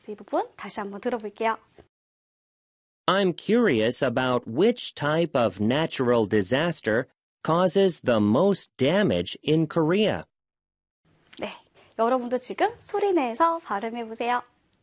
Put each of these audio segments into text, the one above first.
이 부분 다시 한번 들어볼게요. I'm curious about which type of natural disaster causes the most damage in Korea. 네, 여러분도 지금 소리 내서 발음해 보세요.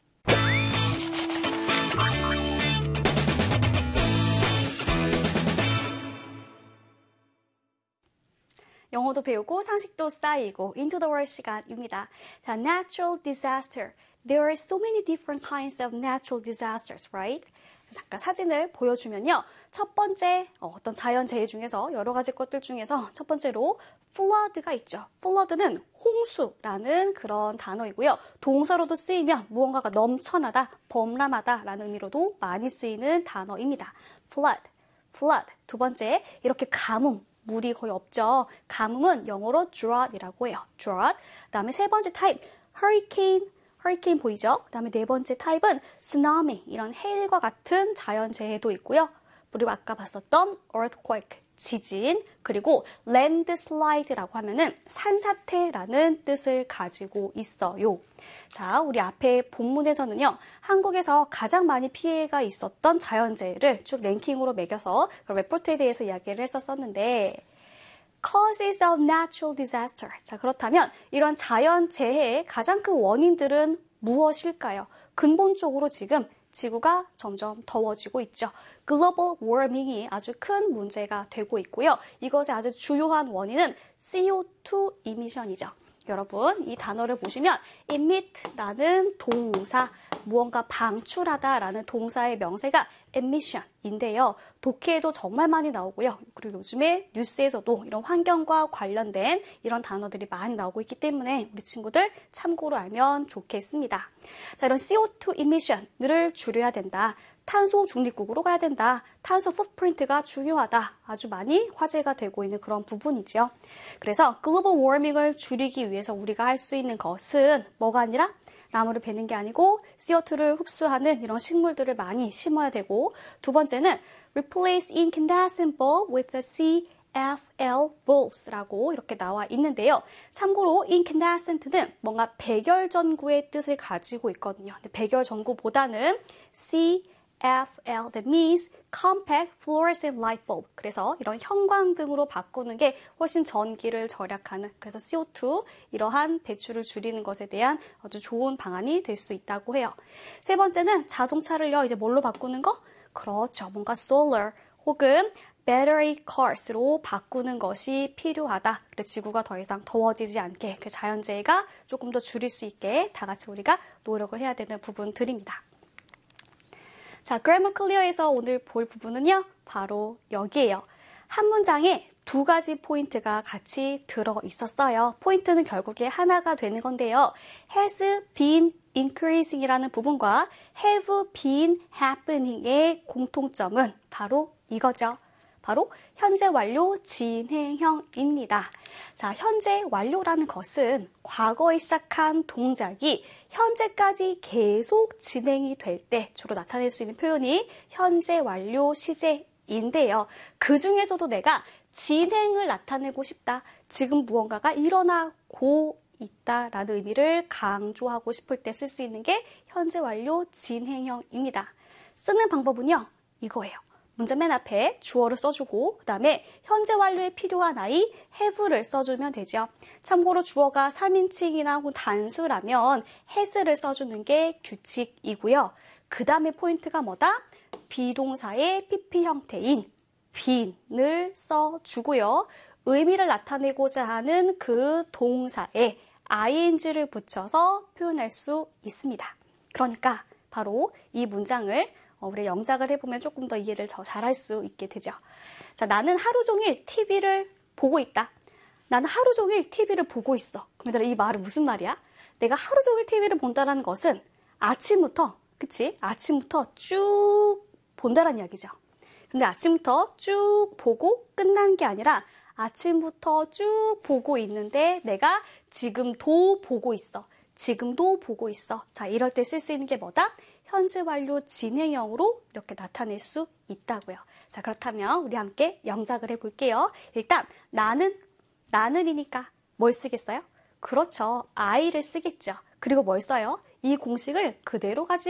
영어도 배우고 상식도 쌓이고 Into the World 시간입니다. 자, natural disaster. There are so many different kinds of natural disasters, right? 잠깐 사진을 보여주면요. 첫 번째 어떤 자연재해 중에서 여러 가지 것들 중에서 첫 번째로 flood가 있죠. flood는 홍수라는 그런 단어이고요. 동사로도 쓰이면 무언가가 넘쳐나다, 범람하다라는 의미로도 많이 쓰이는 단어입니다. flood. 두 번째, 이렇게 가뭄. 물이 거의 없죠. 가뭄은 영어로 drought이라고 해요. drought. 그다음에 세 번째 타입, hurricane 보이죠? 그다음에 네 번째 타입은 쓰나미, 이런 해일과 같은 자연재해도 있고요. 그리고 아까 봤었던 earthquake, 지진, 그리고 landslide라고 하면은 산사태라는 뜻을 가지고 있어요. 자, 우리 앞에 본문에서는요, 한국에서 가장 많이 피해가 있었던 자연재해를 쭉 랭킹으로 매겨서 그 레포트에 대해서 이야기를 했었는데, causes of natural disaster. 자, 그렇다면 이런 자연재해의 가장 큰 원인들은 무엇일까요? 근본적으로 지금 지구가 점점 더워지고 있죠. 글로벌 워밍이 아주 큰 문제가 되고 있고요. 이것의 아주 주요한 원인은 CO2 이미션이죠. 여러분, 이 단어를 보시면 emit라는 동사, 무언가 방출하다라는 동사의 명사가 emission인데요. 독해에도 정말 많이 나오고요. 그리고 요즘에 뉴스에서도 이런 환경과 관련된 이런 단어들이 많이 나오고 있기 때문에 우리 친구들 참고로 알면 좋겠습니다. 자, 이런 CO2 emission을 줄여야 된다. 탄소 중립국으로 가야 된다. 탄소 풋프린트가 중요하다. 아주 많이 화제가 되고 있는 그런 부분이죠. 그래서 글로벌 워밍을 줄이기 위해서 우리가 할 수 있는 것은 뭐가 아니라 나무를 베는 게 아니고 CO2를 흡수하는 이런 식물들을 많이 심어야 되고, 두 번째는 replace incandescent bulb with a CFL bulbs라고 이렇게 나와 있는데요. 참고로 incandescent는 뭔가 백열전구의 뜻을 가지고 있거든요. 근데 백열전구보다는 CFL, that means compact fluorescent light bulb. 그래서 이런 형광등으로 바꾸는 게 훨씬 전기를 절약하는, 그래서 CO2 이러한 배출을 줄이는 것에 대한 아주 좋은 방안이 될 수 있다고 해요. 세 번째는 자동차를요, 이제 뭘로 바꾸는 거? 그렇죠. 뭔가 solar 혹은 battery cars로 바꾸는 것이 필요하다. 그래서 지구가 더 이상 더워지지 않게, 그 자연재해가 조금 더 줄일 수 있게 다 같이 우리가 노력을 해야 되는 부분들입니다. 자, Grammar Clear에서 오늘 볼 부분은요, 바로 여기에요. 한 문장에 두 가지 포인트가 같이 들어 있었어요. 포인트는 결국에 하나가 되는 건데요. has been increasing 이라는 부분과 have been happening의 공통점은 바로 이거죠. 바로 현재 완료 진행형입니다. 자, 현재 완료라는 것은 과거에 시작한 동작이 현재까지 계속 진행이 될 때 주로 나타낼 수 있는 표현이 현재 완료 시제인데요. 그 중에서도 내가 진행을 나타내고 싶다. 지금 무언가가 일어나고 있다라는 의미를 강조하고 싶을 때 쓸 수 있는 게 현재 완료 진행형입니다. 쓰는 방법은요, 이거예요. 문제 맨 앞에 주어를 써주고 그 다음에 현재 완료에 필요한 I, have를 써주면 되죠. 참고로 주어가 3인칭이나 혹은 단수라면 has를 써주는 게 규칙이고요. 그 다음에 포인트가 뭐다? 비동사의 PP 형태인 bene을 써주고요. 의미를 나타내고자 하는 그 동사에 ing를 붙여서 표현할 수 있습니다. 그러니까 바로 이 문장을 우리 영작을 해보면 조금 더 이해를 더 잘할 수 있게 되죠. 자, 나는 하루 종일 TV를 보고 있다. 나는 하루 종일 TV를 보고 있어. 그럼 얘들아, 이 말은 무슨 말이야? 내가 하루 종일 TV를 본다는 것은 아침부터, 그치? 아침부터 쭉 본다는 이야기죠. 근데 아침부터 쭉 보고 끝난 게 아니라 아침부터 쭉 보고 있는데 내가 지금도 보고 있어. 지금도 보고 있어. 자, 이럴 때 쓸 수 있는 게 뭐다? 현재 완료 진행형으로 이렇게 나타낼 수 있다고요. 자, 그렇다면 우리 함께 영작을 해볼게요. 일단 나는이니까 뭘 쓰겠어요? 그렇죠. I를 쓰겠죠. 그리고 뭘 써요? 이 공식을 그대로 가지고